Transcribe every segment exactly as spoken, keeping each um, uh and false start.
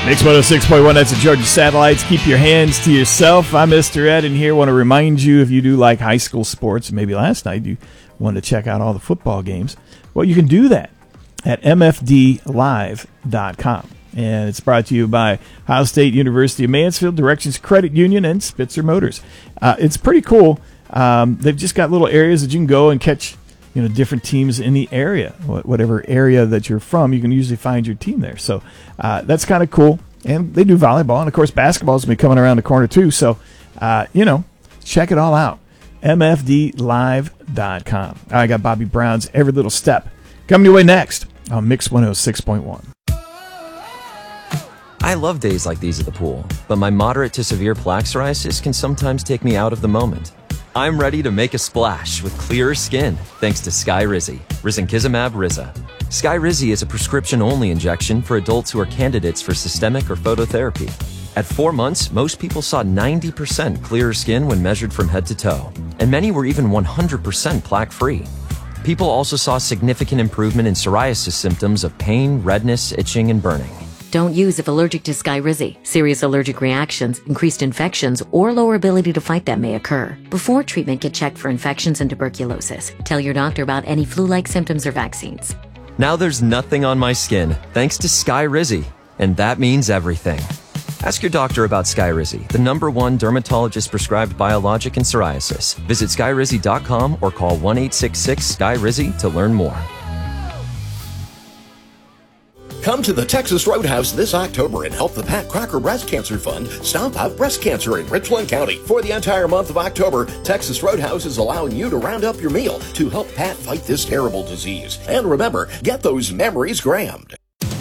Mix one oh six point one, that's the Georgia Satellites. Keep your hands to yourself. I'm Mister Ed, and here I want to remind you, if you do like high school sports, maybe last night you wanted to check out all the football games, well, you can do that at m f d live dot com. And it's brought to you by Ohio State University of Mansfield, Directions Credit Union, and Spitzer Motors. Uh, it's pretty cool. Um, they've just got little areas that you can go and catch, you know, different teams in the area. Whatever area that you're from, you can usually find your team there. So uh, that's kind of cool. And they do volleyball. And, of course, basketball's going to be coming around the corner, too. So, uh, you know, check it all out. m f d live dot com. I got Bobby Brown's Every Little Step coming your way next on Mix one oh six point one. I love days like these at the pool, but my moderate to severe plaque psoriasis can sometimes take me out of the moment. I'm ready to make a splash with clearer skin thanks to Skyrizi, risankizumab Riza. Skyrizi is a prescription-only injection for adults who are candidates for systemic or phototherapy. At four months, most people saw ninety percent clearer skin when measured from head to toe, and many were even one hundred percent plaque-free. People also saw significant improvement in psoriasis symptoms of pain, redness, itching, and burning. Don't use if allergic to Skyrizi. Serious allergic reactions, increased infections, or lower ability to fight them may occur. Before treatment, get checked for infections and tuberculosis. Tell your doctor about any flu-like symptoms or vaccines. Now there's nothing on my skin, thanks to Skyrizi, and that means everything. Ask your doctor about Skyrizi, the number one dermatologist-prescribed biologic in psoriasis. Visit skyrizi dot com or call one eight six six Skyrizi to learn more. Come to the Texas Roadhouse this October and help the Pat Crocker Breast Cancer Fund stomp out breast cancer in Richland County. For the entire month of October, Texas Roadhouse is allowing you to round up your meal to help Pat fight this terrible disease. And remember, get those memories grammed.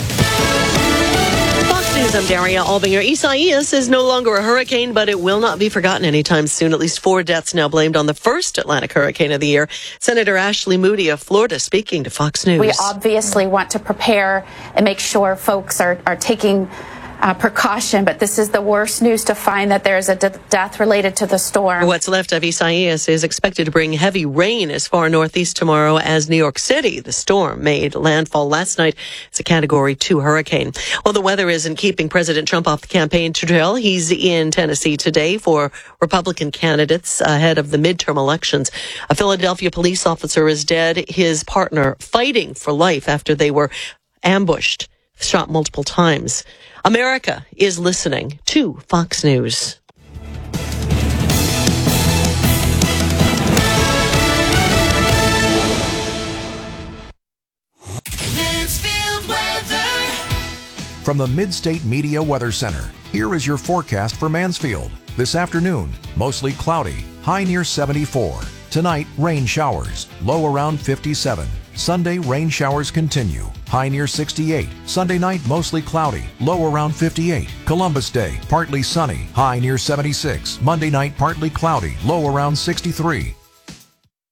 News, I'm Daria Albinger. Isaias is no longer a hurricane, but it will not be forgotten anytime soon. At least four deaths now blamed on the first Atlantic hurricane of the year. Senator Ashley Moody of Florida speaking to Fox News. We obviously want to prepare and make sure folks are, are taking Uh, precaution, but this is the worst news to find that there is a de- death related to the storm. What's left of Isaias is expected to bring heavy rain as far northeast tomorrow as New York City. The storm made landfall last night as a Category two hurricane. Well, the weather isn't keeping President Trump off the campaign trail. He's in Tennessee today for Republican candidates ahead of the midterm elections. A Philadelphia police officer is dead. His partner fighting for life after they were ambushed, shot multiple times. America is listening to Fox News. Mansfield weather. From the Mid-State Media Weather Center, here is your forecast for Mansfield. This afternoon, mostly cloudy, high near seventy-four. Tonight, rain showers, low around fifty-seven. Sunday, rain showers continue, high near sixty-eight. Sunday night, mostly cloudy, low around fifty-eight. Columbus Day, partly sunny, high near seventy-six. Monday night, partly cloudy, low around sixty-three.